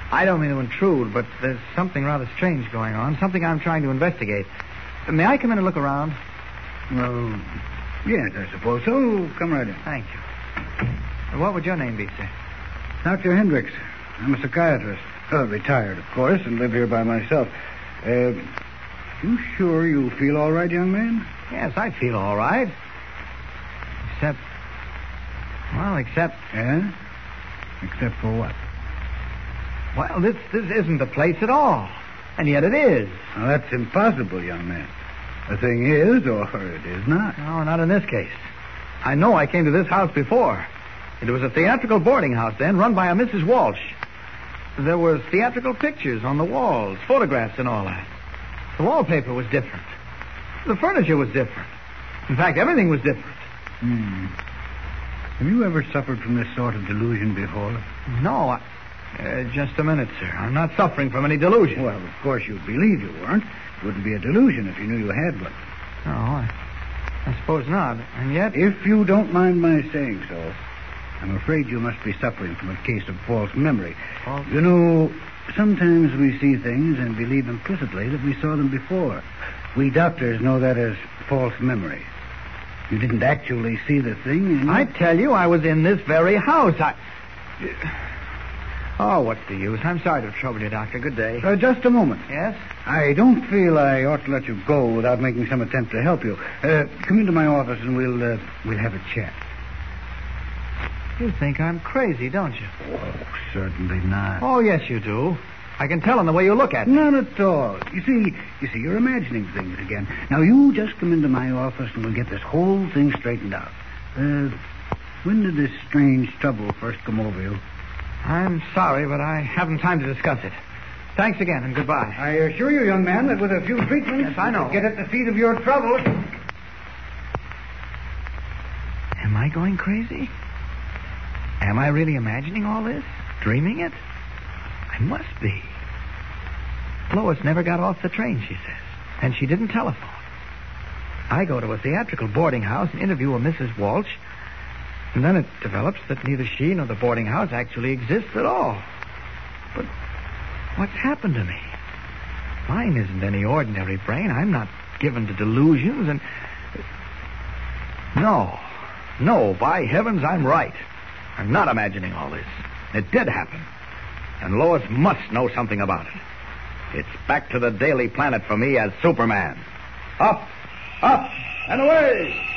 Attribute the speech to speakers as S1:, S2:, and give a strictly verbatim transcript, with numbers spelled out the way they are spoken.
S1: I don't mean to intrude, but there's something rather strange going on, something I'm trying to investigate. May I come in and look around?
S2: Well, yes, I suppose so. Come right in.
S1: Thank you. What would your name be, sir?
S2: Doctor Hendricks. I'm a psychiatrist. Uh, retired, of course, and live here by myself. Uh, you sure you feel all right, young man?
S1: Yes, I feel all right. Except... Well, except...
S2: Yeah? Except for what?
S1: Well, this this isn't the place at all. And yet it is.
S2: Well, that's impossible, young man. The thing is, or it is not.
S1: No, not in this case. I know I came to this house before. It was a theatrical boarding house then, run by a Missus Walsh. There were theatrical pictures on the walls, photographs and all that. The wallpaper was different. The furniture was different. In fact, everything was different.
S2: Hmm. Have you ever suffered from this sort of delusion before?
S1: No, I... Uh, just a minute, sir. I'm not suffering from any delusion.
S2: Well, of course you'd believe you weren't. It wouldn't be a delusion if you knew you had one.
S1: No, I, I suppose not. And yet...
S2: If you don't mind my saying so, I'm afraid you must be suffering from a case of false memory.
S1: False?
S2: You know, sometimes we see things and believe implicitly that we saw them before. We doctors know that as false memory. You didn't actually see the thing, and you...
S1: I tell you, I was in this very house. I... Oh, what's the use? I'm sorry to trouble you, Doctor. Good day.
S2: Uh, just a moment.
S1: Yes?
S2: I don't feel I ought to let you go without making some attempt to help you. Uh, come into my office and we'll uh, we'll have a chat.
S1: You think I'm crazy, don't you?
S2: Oh, certainly not.
S1: Oh, yes, you do. I can tell in the way you look at me.
S2: Not at all. You see, you see, you're imagining things again. Now, you just come into my office and we'll get this whole thing straightened out. Uh, when did this strange trouble first come over you?
S1: I'm sorry, but I haven't time to discuss it. Thanks again, and goodbye.
S2: I assure you, young man, that with a few treatments...
S1: Yes, I know.
S2: Get at the seat of your trouble.
S1: Am I going crazy? Am I really imagining all this? Dreaming it? I must be. Lois never got off the train, she says. And she didn't telephone. I go to a theatrical boarding house and interview a Missus Walsh. And then it develops that neither she nor the boarding house actually exists at all. But what's happened to me? Mine isn't any ordinary brain. I'm not given to delusions and... No. No, by heavens, I'm right. I'm not imagining all this. It did happen. And Lois must know something about it. It's back to the Daily Planet for me as Superman. Up, up, and away!